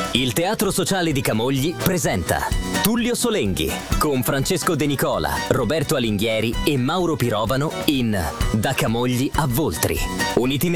Il Teatro Sociale di Camogli presenta Tullio Solenghi con Francesco De Nicola, Roberto Alighieri e Mauro Pirovano in Da Camogli a Voltri. Un itinerario